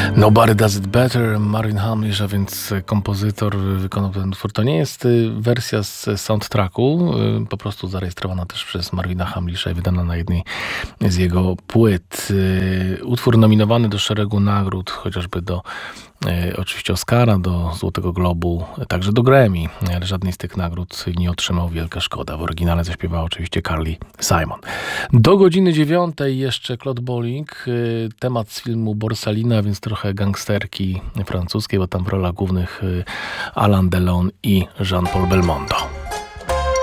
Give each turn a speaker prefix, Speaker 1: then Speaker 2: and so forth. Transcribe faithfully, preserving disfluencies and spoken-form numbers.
Speaker 1: Nobody Does It Better, Marvin Hamlisch, a więc kompozytor wykonał ten utwór. To nie jest wersja z soundtracku, po prostu zarejestrowana też przez Marvina Hamlischa i wydana na jednej z jego płyt. Utwór nominowany do szeregu nagród, chociażby do e, oczywiście Oscara, do Złotego Globu, także do Grammy, ale żadnej z tych nagród nie otrzymał, wielka szkoda. W oryginale zaśpiewała oczywiście Carly Simon. Do godziny dziewiątej jeszcze Claude Bolling, e, temat z filmu Borsalina, więc trochę gangsterki francuskiej, bo tam w rolach głównych e, Alain Delon i Jean-Paul Belmondo.